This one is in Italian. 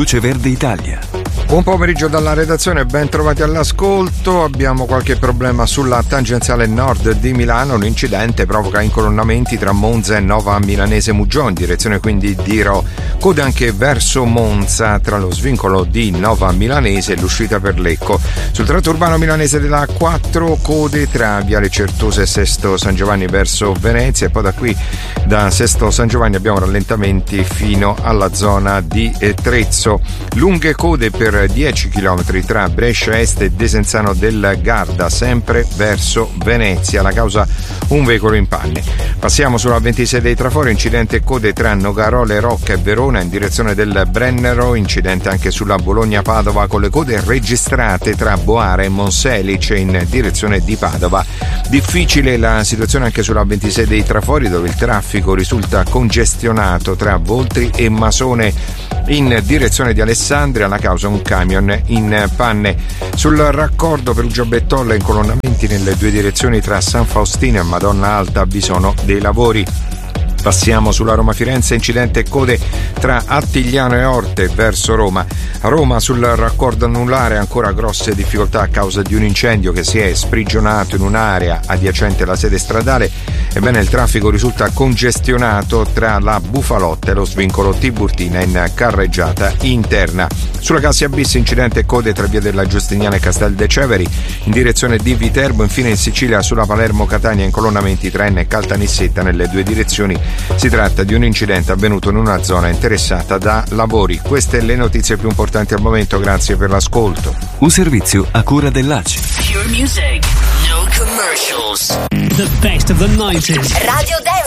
Luce Verde Italia. Buon pomeriggio dalla redazione, ben trovati all'ascolto. Abbiamo qualche problema sulla tangenziale nord di Milano. Un incidente provoca incolonnamenti tra Monza e Nova Milanese Muggiò, in direzione quindi di Rho. Code anche verso Monza tra lo svincolo di Nova Milanese e l'uscita per Lecco. Sul tratto urbano milanese della A4, code tra Viale Certosa e Sesto San Giovanni verso Venezia, e poi da qui, da Sesto San Giovanni, abbiamo rallentamenti fino alla zona di Trezzo. Lunghe code per 10 km tra Brescia Est e Desenzano del Garda, sempre verso Venezia. La causa un veicolo in panne. Passiamo sulla 26 dei Trafori, incidente e code tra Nogarole Rocca e Verona in direzione del Brennero, incidente anche sulla Bologna-Padova con le code registrate tra Boara e Monselice in direzione di Padova. Difficile la situazione anche sulla 26 dei Trafori, dove il traffico risulta congestionato tra Voltri e Masone in direzione di Alessandria, la causa un camion in panne. Sul raccordo Perugia-Bettolla, incolonnamenti nelle due direzioni tra San Faustino e Madonna Alta, vi sono dei lavori. Passiamo sulla Roma-Firenze, incidente e code tra Attigliano e Orte verso Roma. A Roma sul raccordo anulare ancora grosse difficoltà a causa di un incendio che si è sprigionato in un'area adiacente alla sede stradale. Ebbene, il traffico risulta congestionato tra la Bufalotta e lo svincolo Tiburtina in carreggiata interna. Sulla Cassia Bis, incidente e code tra via della Giustiniana e Castel de Ceveri in direzione di Viterbo. Infine in Sicilia sulla Palermo-Catania, incolonnamenti tra Enna e Caltanissetta nelle due direzioni. Si tratta di un incidente avvenuto in una zona interessata da lavori. Queste le notizie più importanti al momento, grazie per l'ascolto. Un servizio a cura dell'ACI. Pure music, no commercials. The best of the 90s. Radio Dance